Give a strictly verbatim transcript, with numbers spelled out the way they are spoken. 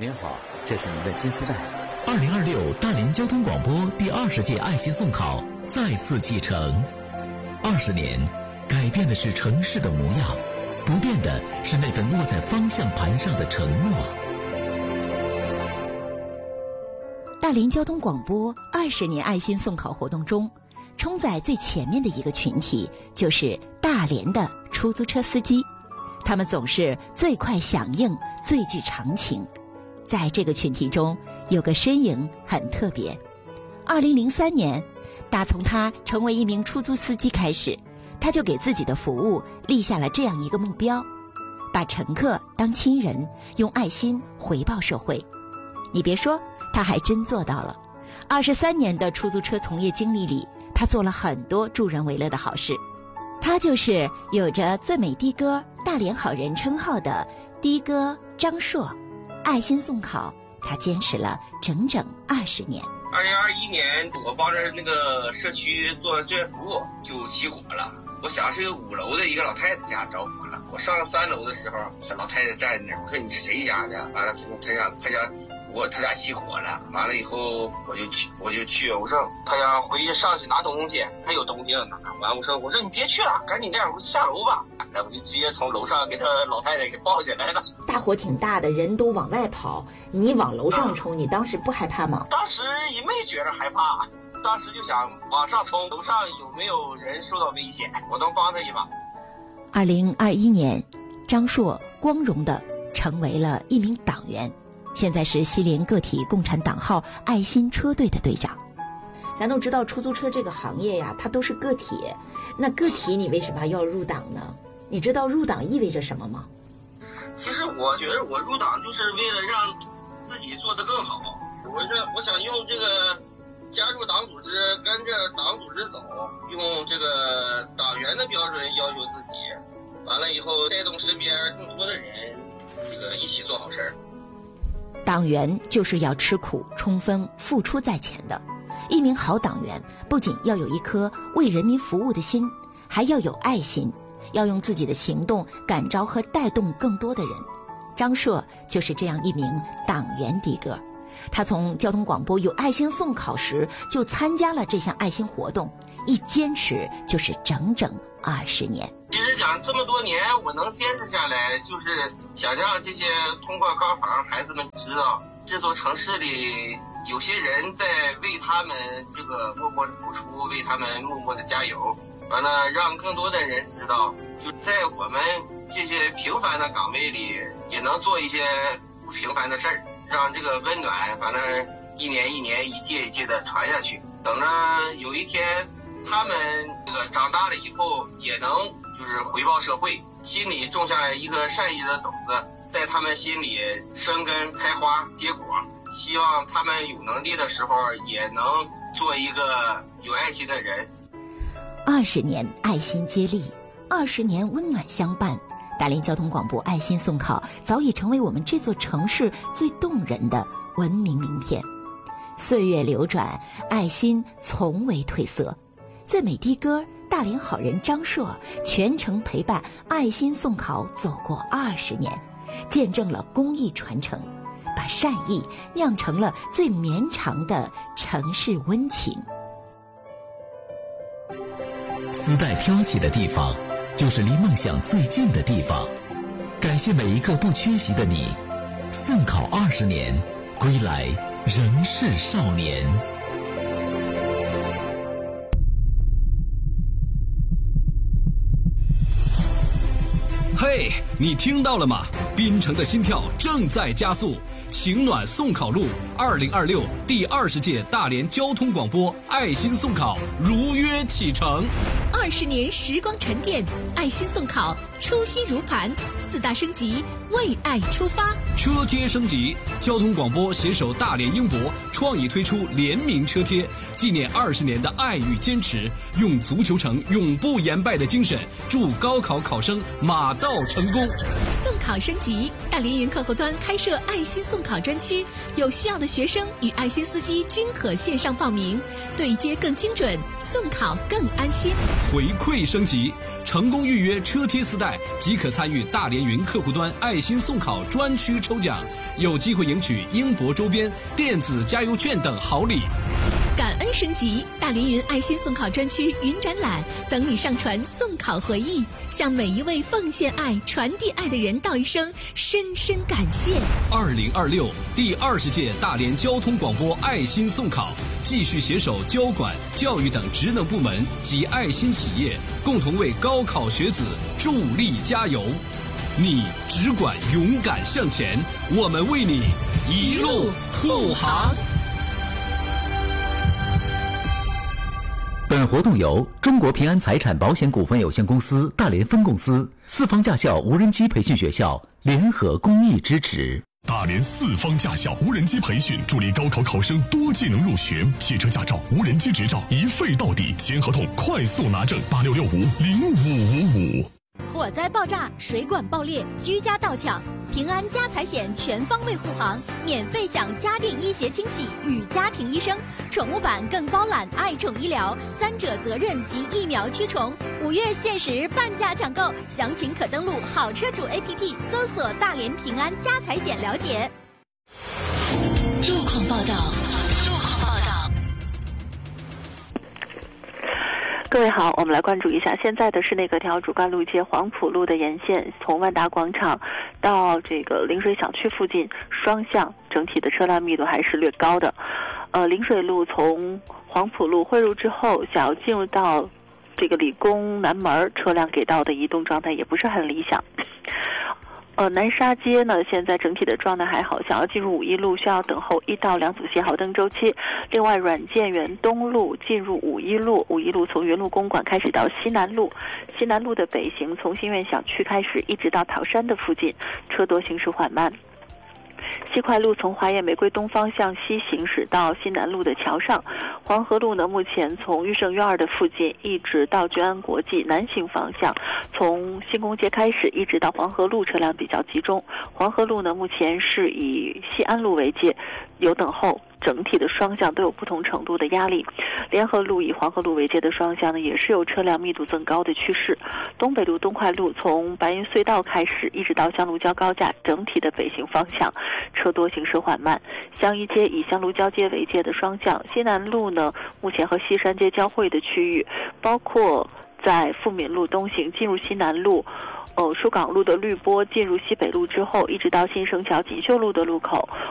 您好，这是您的金丝带。 二零二六大连交通广播第二十届爱心送考再次启程。二十年，改变的是城市的模样，不变的是那份落在方向盘上的承诺。 大连交通广播二十年爱心送考活动中，冲在最前面的一个群体就是大连的出租车司机，他们总是最快响应，最具长情。在这个群体中，有个身影很特别。二零零三年，打从他成为一名出租司机开始，他就给自己的服务立下了这样一个目标：把乘客当亲人，用爱心回报社会。你别说，他还真做到了。二十三年的出租车从业经历里，他做了很多助人为乐的好事。他就是有着最美的哥、大连好人称号的的哥张硕。爱心送考，他坚持了整整二十年。 二零二一年，我帮着那个社区做志愿服务，就起火了。我想是五楼的一个老太太家着火了。我上三楼的时候，老太太站那儿，我说你谁家的？完了，她说她家她家我她家起火了。完了以后，我就去我就去，我说她家回去上去拿东西，还有东西要拿。完我说我说你别去了，赶紧这样，我说下楼吧。那我就直接从楼上给她老太太给抱起来了。 大火挺大的，人都往外跑，你往楼上冲，你当时不害怕吗？ 当时也没觉着害怕，当时就想往上冲，楼上有没有人受到危险，我能帮他一把。 二零二一年，张硕光荣地成为了一名党员，现在是西联个体共产党号爱心车队的队长。咱都知道出租车这个行业呀，它都是个体，那个体你为什么要入党呢？你知道入党意味着什么吗？ 其实我觉得我入党就是为了让自己做得更好。我这我想用这个加入党组织，跟着党组织走，用这个党员的标准要求自己，完了以后带动身边更多的人，这个一起做好事儿。 党员就是要吃苦、冲锋、付出在前的。一名好党员不仅要有一颗为人民服务的心，还要有爱心，要用自己的行动感召和带动更多的人。张硕就是这样一名党员的哥，他从交通广播有爱心送考时就参加了这项爱心活动，一坚持就是整整二十年。 其实讲这么多年，我能坚持下来，就是想让这些通过高考孩子们知道，这座城市里有些人在为他们这个默默的付出，为他们默默的加油。完了，让更多的人知道，就在我们这些平凡的岗位里，也能做一些不平凡的事儿，让这个温暖，反正一年一年、一届一届的传下去。等着有一天，他们这个长大了以后，也能就是回报社会，心里种下一颗善意的种子，在他们心里生根开花结果。希望他们有能力的时候，也能做一个有爱心的人。 二十年爱心接力，二十年温暖相伴。大连交通广播爱心送考早已成为我们这座城市最动人的文明名片。岁月流转，爱心从未褪色。最美的哥、大连好人张硕全程陪伴爱心送考走过二十年，见证了公益传承，把善意酿成了最绵长的城市温情。 丝带飘起的地方，就是离梦想最近的地方。感谢每一个不缺席的你，送考二十年，归来仍是少年。 嘿，你听到了吗？滨城的心跳正在加速。情暖送考路二零二六第二十届大连交通广播爱心送考如约启程。 二十年时光沉淀，爱心送考初心如磐，四大升级，为爱出发。 车贴升级，交通广播携手大连英博创意推出联名车贴，纪念二十年的爱与坚持，用足球城永不言败的精神，祝高考考生马到成功。 送考升级，大连云客户端开设爱心送考专区，有需要的学生与爱心司机均可线上报名，对接更精准，送考更安心。 回馈升级。成功预约车贴丝带即可参与大连云客户端爱心送考专区抽奖，有机会赢取英博周边、电子加油券等好礼。 感恩升级，大连云爱心送考专区云展览等你上传送考回忆，向每一位奉献爱、传递爱的人道一声深深感谢。 二零二六第二十届大连交通广播爱心送考，继续携手交管、教育等职能部门及爱心企业，共同为高考学子助力加油。你只管勇敢向前，我们为你一路护航。 本活动由中国平安财产保险股份有限公司大连分公司、四方驾校无人机培训学校联合公益支持。 大连四方驾校无人机培训助力高考考生多技能入学，汽车驾照、无人机执照一废到底，签合同快速拿证，八六六五零五五五。 火灾爆炸、水管爆裂、居家盗抢，平安家财险全方位护航，免费享家电医协清洗与家庭医生，宠物版更包揽爱宠医疗、三者责任及疫苗驱虫。五月限时半价抢购，详情可登录好车主 A P P 搜索大连平安家财险了解。 路况报道。 各位好，我们来关注一下现在的是那个条主干路街黄埔路的沿线，从万达广场到这个临水小区附近双向整体的车辆密度还是略高的。呃，临水路从黄埔路汇入之后，想要进入到这个理工南门，车辆给到的移动状态也不是很理想。呃，南沙街呢，现在整体的状态还好，想要进入五一路需要等候一到两组信号灯周期。另外，软件园东路进入五一路，五一路从云路公馆开始到西南路，西南路的北行从新苑小区开始，一直到桃山的附近，车多行驶缓慢。西快路从华业玫瑰东方向西行驶到西南路的桥上，黄河路呢目前从裕盛院二的附近一直到君安国际南行方向，从新宫街开始一直到黄河路车辆比较集中。黄河路呢目前是以西安路为界，有等候，整体的双向都有不同程度的压力。联合路以黄河路为界的双向呢也是有车辆密度增高的趋势。东北路东快路从白云隧道开始一直到香炉交高架，整体的北行方向车多行驶缓慢。香一街以香炉交街为界的双向，西南路呢目前和西山街交汇的区域，包括在富民路东行进入西南路，呃，疏港路的绿波进入西北路之后，一直到新生桥锦绣路的路口，